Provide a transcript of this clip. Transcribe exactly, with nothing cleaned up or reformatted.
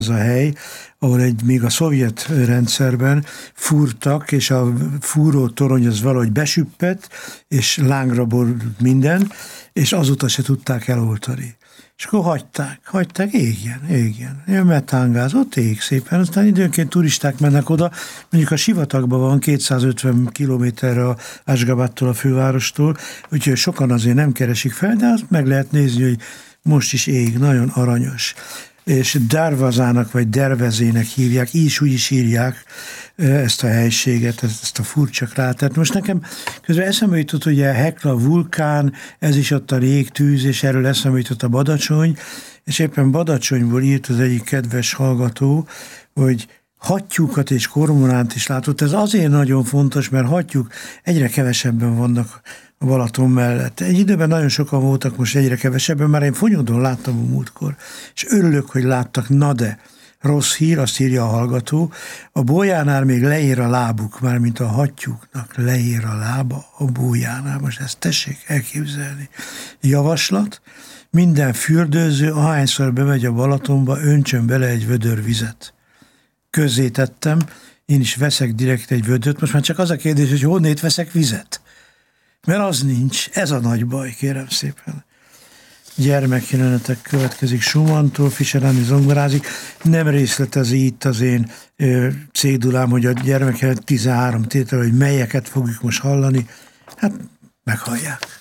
az a hely, ahol egy, még a szovjet rendszerben fúrtak, és a fúró torony az valahogy besüppett, és lángra borult minden, és azóta se tudták eloltani. És akkor hagyták, hagyták, égjen, égjen. Jön metángáz, ott ég szépen, aztán időnként turisták mennek oda, mondjuk a sivatagban van kétszázötven kilométerre a Ásgabattól, a fővárostól, úgyhogy sokan azért nem keresik fel, de azt meg lehet nézni, hogy most is ég, nagyon aranyos. És Darvazának vagy Dervezének hívják, így úgy is írják ezt a helységet, ezt a furcsa krátert. Most nekem közben eszembe jutott, hogy a Hekla vulkán, ez is ott a régtűz, és erről eszembe jutott a Badacsony, és éppen Badacsonyból írt az egyik kedves hallgató, hogy hattyúkat és kormoránt is látott. Ez azért nagyon fontos, mert hattyúk egyre kevesebben vannak a Balaton mellett. Egy időben nagyon sokan voltak, most egyre kevesebben, már én Fonyódon láttam a múltkor, és örülök, hogy láttak, na de, rossz hír, azt írja a hallgató, a bójánál még leér a lábuk, mármint a hattyúknak leér a lába a bójánál, most ezt tessék elképzelni. Javaslat, minden fürdőző, ahányszor bemegy a Balatonba, öntsön bele egy vödör vizet. Közzé tettem, én is veszek direkt egy vödöt, most már csak az a kérdés, hogy honnét veszek vizet. Mert az nincs, ez a nagy baj, kérem szépen. Gyermekjelenetek következik Schumanntól, Fischer Andi zongorázik. Nem részletezi itt az én ö, cédulám, hogy a gyermekjelenet tizenhárom tétel, hogy melyeket fogjuk most hallani. Hát meghallják.